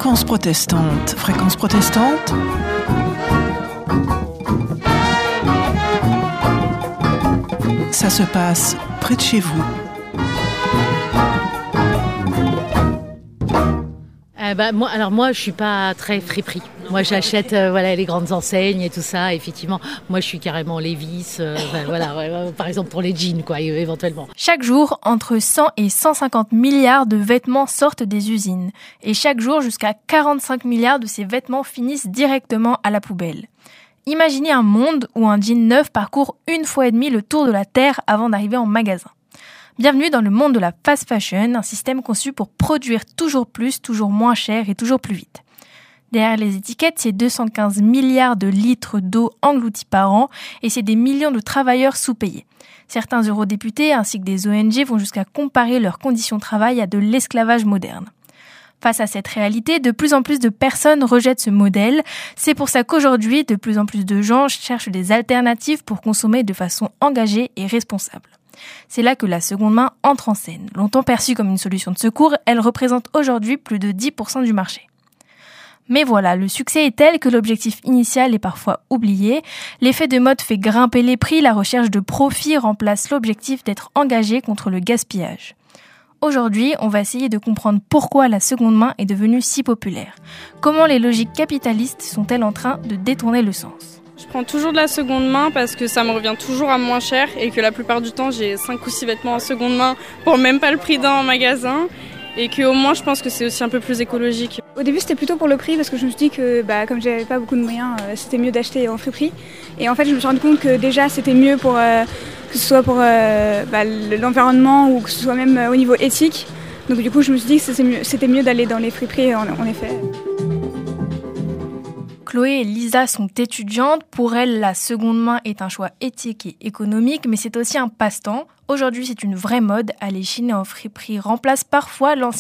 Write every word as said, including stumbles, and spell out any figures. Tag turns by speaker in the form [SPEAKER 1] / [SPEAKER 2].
[SPEAKER 1] Fréquence protestante. Fréquence protestante. Ça se passe près de chez vous.
[SPEAKER 2] Euh, bah, moi, alors moi, je suis pas très friperie. Moi, j'achète euh, voilà, les grandes enseignes et tout ça. Effectivement, moi, je suis carrément Levi's. Euh, ben, voilà, ouais, ouais, par exemple pour les jeans, quoi, éventuellement.
[SPEAKER 3] Chaque jour, entre cent et cent cinquante milliards de vêtements sortent des usines. Et chaque jour, jusqu'à quarante-cinq milliards de ces vêtements finissent directement à la poubelle. Imaginez un monde où un jean neuf parcourt une fois et demie le tour de la Terre avant d'arriver en magasin. Bienvenue dans le monde de la fast fashion, un système conçu pour produire toujours plus, toujours moins cher et toujours plus vite. Derrière les étiquettes, c'est deux cent quinze milliards de litres d'eau engloutis par an et c'est des millions de travailleurs sous-payés. Certains eurodéputés ainsi que des O N G vont jusqu'à comparer leurs conditions de travail à de l'esclavage moderne. Face à cette réalité, de plus en plus de personnes rejettent ce modèle. C'est pour ça qu'aujourd'hui, de plus en plus de gens cherchent des alternatives pour consommer de façon engagée et responsable. C'est là que la seconde main entre en scène. Longtemps perçue comme une solution de secours, elle représente aujourd'hui plus de dix pour cent du marché. Mais voilà, le succès est tel que l'objectif initial est parfois oublié. L'effet de mode fait grimper les prix, la recherche de profit remplace l'objectif d'être engagé contre le gaspillage. Aujourd'hui, on va essayer de comprendre pourquoi la seconde main est devenue si populaire. Comment les logiques capitalistes sont-elles en train de détourner le sens ?
[SPEAKER 4] Je prends toujours de la seconde main parce que ça me revient toujours à moins cher et que la plupart du temps j'ai cinq ou six vêtements en seconde main pour même pas le prix d'un en magasin et qu'au moins je pense que c'est aussi un peu plus écologique.
[SPEAKER 5] Au début c'était plutôt pour le prix parce que je me suis dit que bah, comme j'avais pas beaucoup de moyens euh, c'était mieux d'acheter en friperie et en fait je me suis rendu compte que déjà c'était mieux pour euh, que ce soit pour euh, bah, l'environnement ou que ce soit même euh, au niveau éthique. Donc du coup je me suis dit que c'était mieux, c'était mieux d'aller dans les friperies en, en effet.
[SPEAKER 3] Chloé et Lisa sont étudiantes. Pour elles, la seconde main est un choix éthique et économique, mais c'est aussi un passe-temps. Aujourd'hui, c'est une vraie mode. Aller chiner en friperie remplace parfois l'ancien